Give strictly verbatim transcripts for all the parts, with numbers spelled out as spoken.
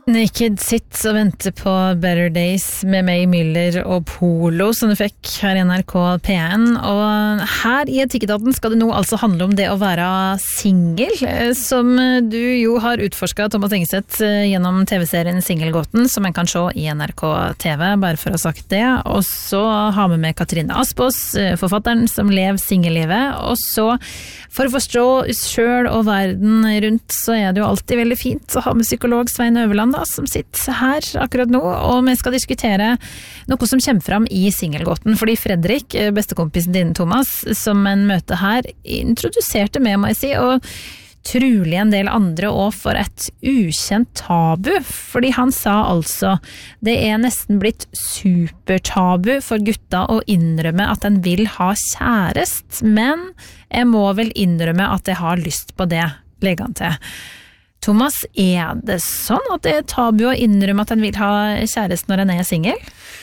Naked Sit og venter på Better Days med May Miller og Polo som du fikk her i N R K P en, og her i Etikketaten skal det nå altså handle om det å være single, som du jo har utforsket, Thomas Engeseth, gjennom T V-serien Singelgåten, som en kan se i N R K T V, bare for å ha sagt det, og så har vi med Katrine Aspaas, forfatteren som lever singellivet, og så for å forstå selv og verden rundt, så er det jo alltid veldig fint å ha med psykolog Svein Øverland som sitter her akkurat nå, og vi skal diskutere noe som kommer fram i Singelgåten, fordi Fredrik, bestekompisen din Thomas, som en møte her, introduserte med, må jeg si, og trolig en del andre også for et ukjent tabu, fordi han sa altså det er nesten blitt supertabu for gutta å innrømme at en vil ha kjærest, men jeg må vel innrømme at jeg har lyst på det, legger han til. Thomas, er det sånn at det er tabu å innrømme at en vil ha kjæreste når en er single?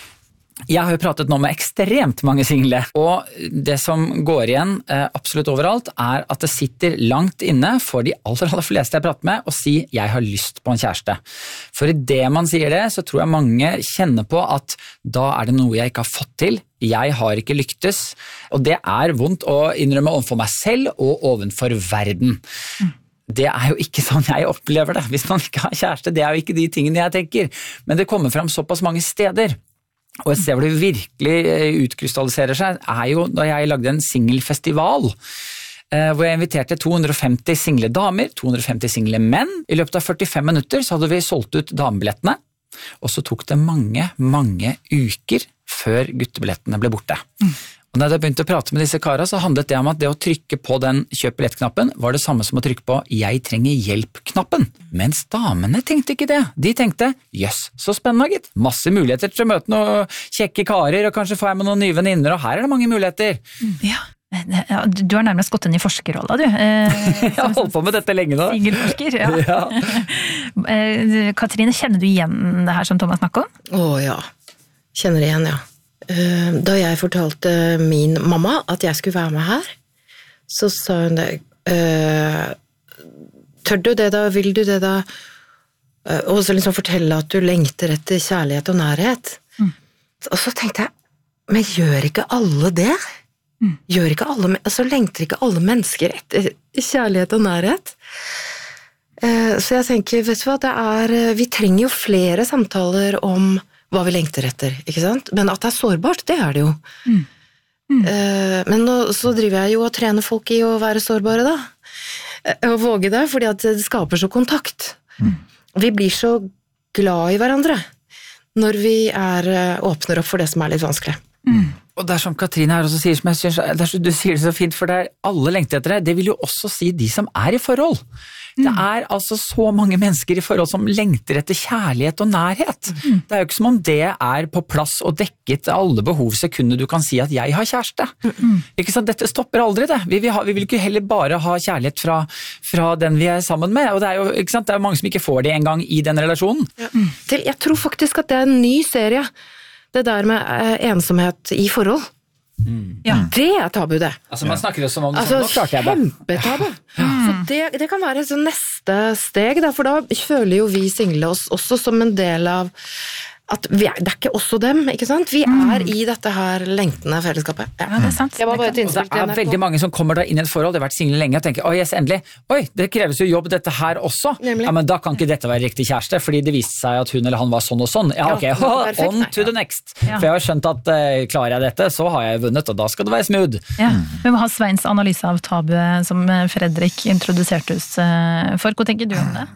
Jeg har jo pratet nå med ekstremt mange single, og det som går igjen eh, absolutt overalt er at det sitter langt inne for de aller, aller fleste jeg prater med å si jeg har lyst på en kjæreste. For i det man sier det, så tror jeg mange kjenner på at da er det noe jeg ikke har fått til, jeg har ikke lyktes, og det er vondt å innrømme overfor meg selv og overfor verden. Mm. Det er jo ikke sånn jeg opplever det, hvis man ikke har kjæreste, det er jo ikke de tingene jeg tenker, men det kommer frem såpass mange steder, og et sted hvor det virkelig utkrystalliserer seg, er jo da jeg lagde en singelfestival, hvor jeg inviterte to hundre og femti single damer, to hundre og femti single menn, i løpet av førtifem minutter så hadde vi solgt ut damebillettene, og så tok det mange, mange uker før guttebillettene ble borte. Mm. Og når jeg begynte å prate med disse karene, så handlet det om at det å trykke på den kjøp billett-knappen var det samme som å trykke på jeg trenger hjelp-knappen. Mens damene tenkte ikke det. De tenkte, jøss, så spennende gitt. Masse muligheter til å møte noen kjekke karer, og kanskje få jeg med noen nye venninner, og her er det mange muligheter. Ja. Du har nærmest gått inn i forskerrolla, du. Jeg har holdt på med dette lenge nå. Singelforsker, ja. ja. Katrine, kjenner du igjen det her som Thomas snakker om? Å ja, kjenner det igjen, ja. Da jeg fortalte min mamma at jeg skulle være med her, så sa hun det, tør du det da, vil du det da, og så liksom fortelle at du lengter etter kjærlighet og nærhet. Mm. Og så tenkte jeg, men gjør ikke alle det? Mm. Gjør ikke alle, altså lengter ikke alle mennesker etter kjærlighet og nærhet? Så jeg tenker, vet du hva, det er, vi trenger jo flere samtaler om hva vi lengter etter, ikke sant? Men at det er sårbart, det er det jo. Mm. Mm. Uh, men nå, så driver jeg jo og trener folk i å være sårbare da. Uh, og våge det, fordi at det skaper så kontakt. Mm. Vi blir så glad i hverandre når vi er, uh, åpner opp for det som er litt vanskelig. Mm. Og det er som Katrine her også sier, som jeg synes, det er så, du sier det så fint, for det er alle lengter etter det. Det vil jo også si de som er i forhold. Det er altså så mange mennesker i forhold som lengter etter kjærlighet og nærhet. Mm. Det er jo ikke som om det er på plass og dekket alle behov du kan si at jeg har kjæreste. Mm. Ikke sant? Dette stopper aldri det. Vi vil, ha, vi vil ikke heller bare ha kjærlighet fra, fra den vi er sammen med. Og det er jo ikke sant? Det er mange som ikke får det en gang i den relasjonen. Ja. Mm. Jeg tror faktisk at det er en ny serie. Det der med ensomhet i forhold. Mm. Ja, det er tabu det. Altså man snakker jo som om altså, sånn, nå klarte jeg det. Kjempetabu. Ja. Så det, det kan være så neste steg da, for da føler jo vi single oss også som en del av at vi er, det er ikke også dem, ikke sant? Vi er mm. i dette her lengtende fellesskapet. Ja, ja det er sant. Jeg var bare et innspill til N R K. Det er veldig mange som kommer da inn i et forhold, det har vært single lenge, og tenker, oi, yes, endelig, oi, det kreves jo jobb dette her også. Nemlig. Ja, men da kan ikke dette være riktig kjæreste, fordi det viste seg at hun eller han var sånn og sånn. Ja, ok, ja, perfekt, on to the next. Ja. For jeg har skjønt at uh, klarer jeg dette, så har jeg vunnet, og da skal det være smooth. Ja, vi må ha Sveins analyse av tabu som Fredrik introduserte oss for. Hva tenker du om det?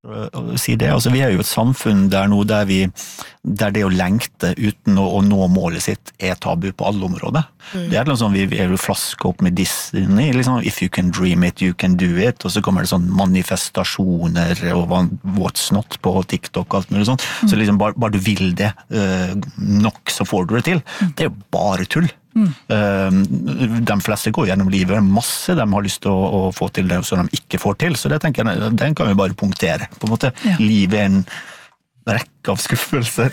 Si det, altså vi er jo et samfunn der nå der vi der det å lengte uten å, å nå målet sitt er tabu på alle områder. Mm. Det er noe sånn, vi, vi er jo flaske opp med Disney, liksom, if you can dream it, you can do it, og så kommer det sånn manifestasjoner og what's not på TikTok og alt mulig sånt, mm. så liksom bare, bare du vil det uh, nok så får du det til. Mm. Det er jo bare tull. Mm. Uh, de fleste går gjennom livet masse de har lyst til å, å få til det som de ikke får til, så det tenker jeg, den kan vi bare punktere på en måte. Ja. Livet er en rekke av skuffelser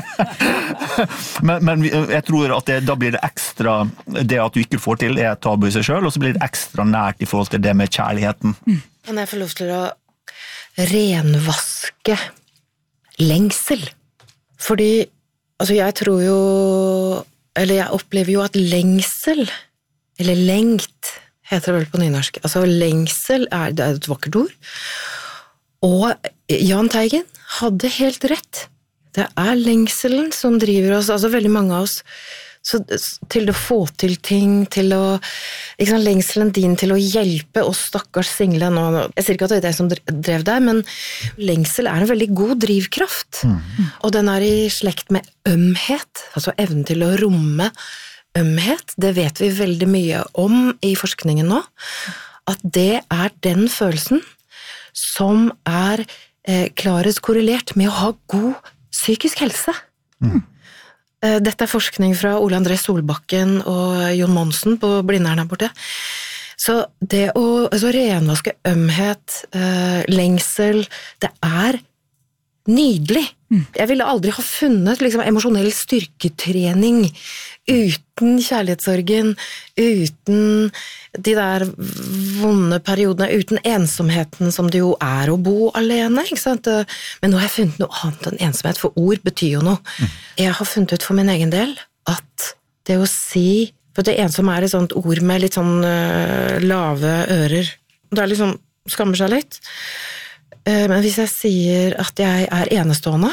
men, men jeg tror at det, da blir det ekstra det at du ikke får til er tabu i seg selv, og så blir det ekstra nært i forhold til det med kjærligheten. Mm. Kan jeg få lov til å renvaske lengsel. Fordi, altså jeg tror jo, eller jeg opplever jo at lengsel, eller lengt, heter det vel på nynorsk, altså lengsel er, det er et vakkert ord, og Jahn Teigen hadde helt rett. Det er lengselen som driver oss, altså veldig mange av oss, så til å få til ting, til å, ikke sant, lengselen din til å hjelpe oss stakkars single nå, jeg sier ikke at det er det som drev deg, men lengsel er en veldig god drivkraft, mm. og den er i slekt med ømhet, altså evnen til å romme ømhet, det vet vi veldig mye om i forskningen nå, at det er den følelsen som er eh, klarest korrelert med å ha god psykisk helse. Mm. Dette er forskning fra Ole André Solbakken og Jon Monsen på Blindern her borte. Så det å altså renvaske ømhet, eh, lengsel, det er nydelig. Mm. Jeg ville aldri ha funnet liksom, emosjonell styrketrening uten kjærlighetssorgen, uten de der vonde periodene, uten ensomheten som det jo er å bo alene, ikke sant? Men nå har jeg funnet noe annet enn ensomhet, for ord betyr jo noe. Mm. Jeg har funnet ut for min egen del at det å si, for det ensomme er et sånt ord med litt sånn uh, lave ører, det er liksom, skammer seg litt. Men hvis jeg sier at jeg er enestående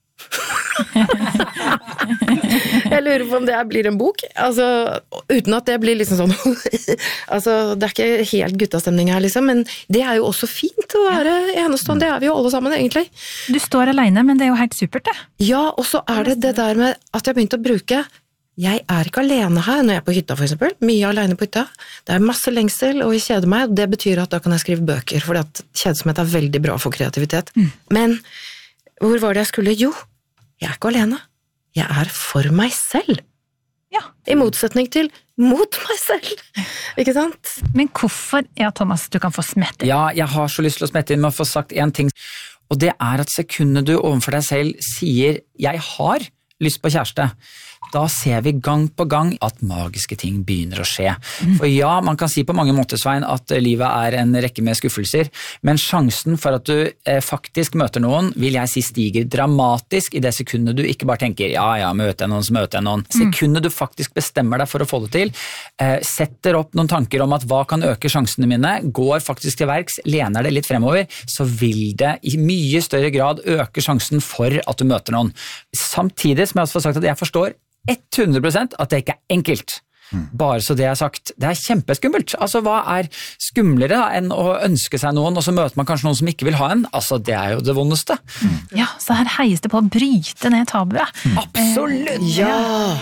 jeg lurer på om det blir en bok altså, uten at det blir liksom sånn altså, det er ikke helt guttastemning her liksom, men det er jo også fint å være enestående, det er vi jo alle sammen egentlig. Du står alene, men det er jo helt supert det. Ja, og så er det det der med at jeg begynte å bruke jeg er ikke alene her når jeg er på hytta for eksempel, mye alene på hytta. Det er masse lengsel og jeg kjeder meg, det betyr at da kan jeg skrive bøker, fordi at kjedsomhet er veldig bra for kreativitet. Mm. Men hvor var det jeg skulle? Jo, jeg er ikke alene. Jeg er for meg selv. Ja. I motsetning til mot meg selv. Ikke sant? Men hvorfor, ja Thomas, du kan få smette. Ja, jeg har så lyst til å smette inn med å få sagt en ting, og det er at sekundet du overfor deg selv sier jeg har lyst på kjæreste, da ser vi gang på gang at magiske ting begynner å skje. Mm. For ja, man kan si på mange måter, Svein, at livet er en rekke med skuffelser, men sjansen for at du eh, faktisk møter noen, vil jeg si stiger dramatisk i det sekundet du ikke bare tenker, ja, ja, møter jeg noen, så møter jeg noen. Mm. Sekundet du faktisk bestemmer deg for å få det til, eh, setter opp noen tanker om at hva kan øke sjansene mine, går faktisk til verks, lener det litt fremover, så vil det i mye større grad øke sjansen for at du møter noen. Samtidig som jeg også har sagt at jeg forstår hundre prosent at det ikke er enkelt. Mm. Bare så det er sagt. Det er kjempeskummelt. Altså, hva er skumlere da, enn å ønske seg noen, og så møter man kanskje noen som ikke vil ha en? Altså, det er jo det vondeste. Mm. Ja, så her heies det på å bryte ned tabuet. Mm. Absolutt! Ja!